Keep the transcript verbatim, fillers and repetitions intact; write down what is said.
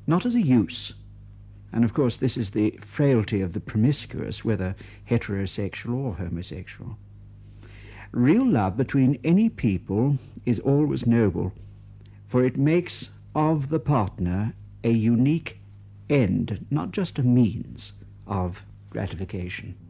not as a use. And of course this is the frailty of the promiscuous, whether heterosexual or homosexual. Real love between any people is always noble, for it makes of the partner a unique end, not just a means of gratification.